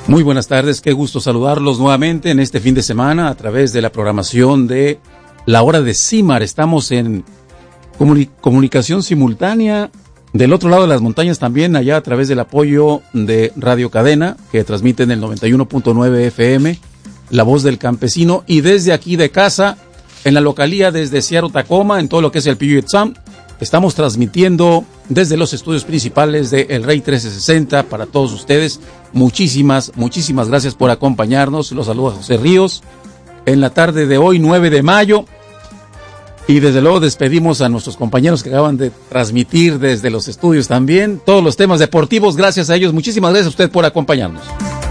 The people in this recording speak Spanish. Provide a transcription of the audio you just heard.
Muy buenas tardes, qué gusto saludarlos nuevamente en este fin de semana a través de la programación de La Hora de CIMAR. Estamos en comunicación simultánea del otro lado de las montañas también, allá a través del apoyo de Radio Cadena, que transmite en el 91.9 FM, La Voz del Campesino, y desde aquí de casa, en la localía desde Seattle, Tacoma, en todo lo que es el Puget Sound, estamos transmitiendo desde los estudios principales de El Rey 1360 para todos ustedes. Muchísimas gracias por acompañarnos. Los saluda José Ríos en la tarde de hoy, 9 de mayo. Y desde luego despedimos a nuestros compañeros que acaban de transmitir desde los estudios también todos los temas deportivos. Gracias a ellos. Muchísimas gracias a usted por acompañarnos.